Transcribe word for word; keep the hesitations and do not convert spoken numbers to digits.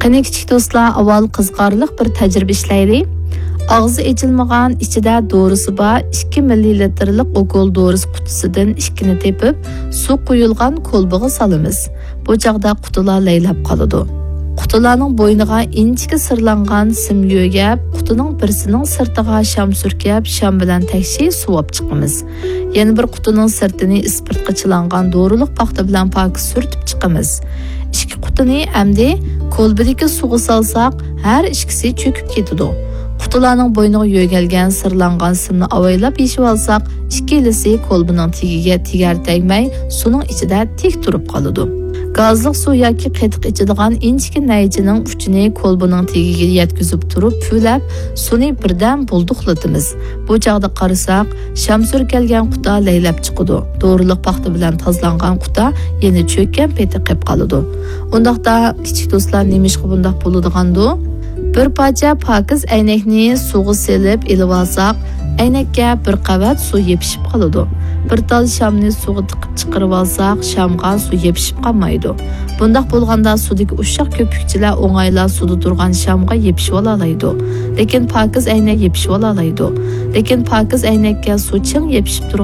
Qani kichik do'stlar, avval qiziqarli bir tajriba ishlaylik. Ağzı açılmagan, içide doğrusu var ikki millilitrlik okol doğrusu qutusidan ikkini tepib, su quyulgan kolbaga salamiz. Bu chaqda qutilar laylab qoladi. Qutilarning bo'yniga inchiki sirlangan sim yo'gab, qutining birisining sirtiga sham surkab, sham bilan takshi suvab chiqamiz. Yana bir qutining sirtini ispirtga chilangan doğruluq paxta bilan pok surtib chiqamiz. Ikki qutini amdi kolbadagi suvga salsak, har ikkisi cho'kib ketadi. Qutilarning bo'yniga yo'galgan sirlangan simni avaylab yeshib olsak, ikkilisi kolbining tegiga tegar tegmay, suvning ichida tik turib qoladi. Gazliq suv yoki qatiq ichadigan inchki naychining uchini kolbining tegiga yetkazib turib, pulab, suvni birdan bulduqlatamiz. Bu chaqda qarasak, sham surkalgan quta laylab chiqadi. Doğruluq paxta bilan tozlangan quta yana cho'kkan peti qilib qoladi. Undaqda kichik do'stlar nemishqa bundaq bo'ladigandu? Bir parça pakiz aynakni suvga selib elib olsak, aynakka bir qavat suv yepishib qoladi. Bir tal shamni suvga tiqib chiqarib olsak, shamga suv yepishib qolmaydi. Bundaq bo'lganda sudagi ushoq ko'pikchilar o'ng'ayla suvda turgan shamga yepishib olaydi. Lekin pakiz aynak yepishib olaydi. Lekin pakiz aynakka suv ching yepishib turgan